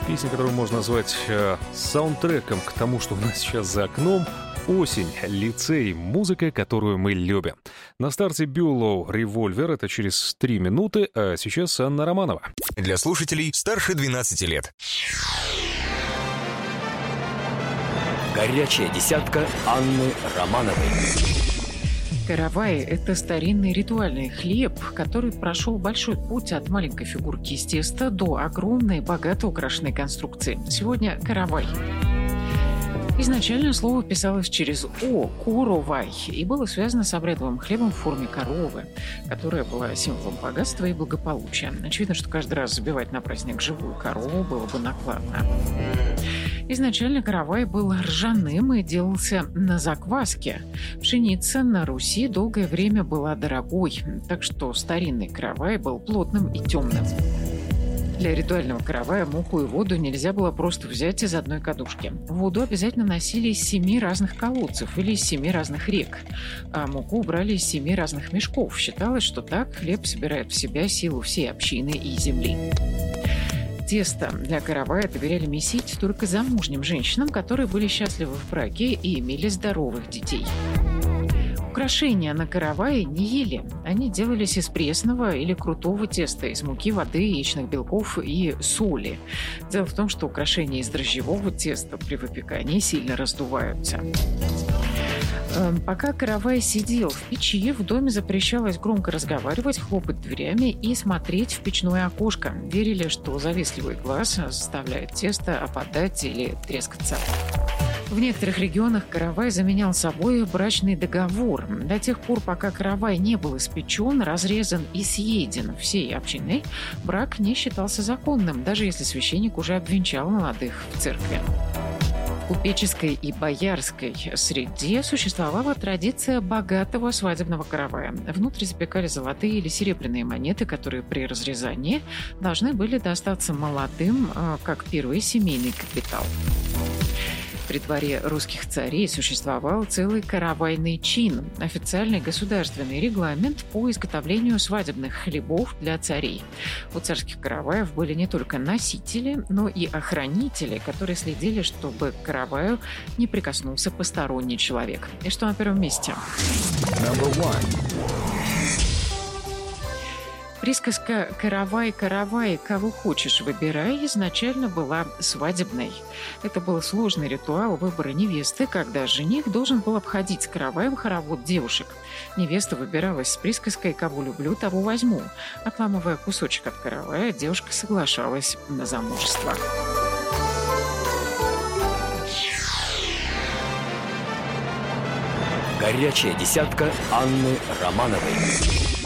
Песня, которую можно назвать саундтреком к тому, что у нас сейчас за окном. Осень, лицей, музыка, которую мы любим. На старте Бюлоу «Револьвер» — это через 3 минуты, а сейчас Анна Романова. Для слушателей старше 12 лет. Горячая десятка Анны Романовой. Каравай — это старинный ритуальный хлеб, который прошел большой путь от маленькой фигурки из теста до огромной, богато украшенной конструкции. Сегодня каравай. Изначально слово писалось через «о» – «коровай», и было связано с обрядовым хлебом в форме коровы, которая была символом богатства и благополучия. Очевидно, что каждый раз забивать на праздник живую корову было бы накладно. Изначально каравай был ржаным и делался на закваске. Пшеница на Руси долгое время была дорогой, так что старинный каравай был плотным и темным. Для ритуального каравая муку и воду нельзя было просто взять из одной кадушки. Воду обязательно носили из 7 разных колодцев или из 7 разных рек, а муку брали из 7 разных мешков. Считалось, что так хлеб собирает в себя силу всей общины и земли. Тесто для каравая доверяли месить только замужним женщинам, которые были счастливы в браке и имели здоровых детей. Украшения на каравае не ели. Они делались из пресного или крутого теста, из муки, воды, яичных белков и соли. Дело в том, что украшения из дрожжевого теста при выпекании сильно раздуваются. Пока каравай сидел в печи, в доме запрещалось громко разговаривать, хлопать дверями и смотреть в печное окошко. Верили, что завистливый глаз заставляет тесто опадать или трескаться. В некоторых регионах каравай заменял собой брачный договор. До тех пор, пока каравай не был испечен, разрезан и съеден всей общиной, брак не считался законным, даже если священник уже обвенчал молодых в церкви. В купеческой и боярской среде существовала традиция богатого свадебного каравая. Внутрь запекали золотые или серебряные монеты, которые при разрезании должны были достаться молодым, как первый семейный капитал. При дворе русских царей существовал целый каравайный чин, официальный государственный регламент по изготовлению свадебных хлебов для царей. У царских караваев были не только носители, но и охранители, которые следили, чтобы к караваю не прикоснулся посторонний человек. И что на первом месте? Присказка «каравай, каравай, кого хочешь выбирай» изначально была свадебной. Это был сложный ритуал выбора невесты, когда жених должен был обходить с караваем хоровод девушек. Невеста выбиралась с присказкой «кого люблю, того возьму». Отламывая кусочек от каравая, девушка соглашалась на замужество. Горячая десятка Анны Романовой.